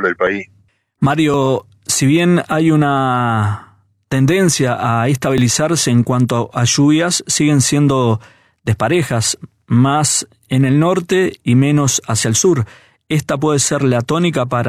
del país. Mario, si bien hay una tendencia a estabilizarse en cuanto a lluvias, siguen siendo desparejas, más en el norte y menos hacia el sur. Esta puede ser la tónica para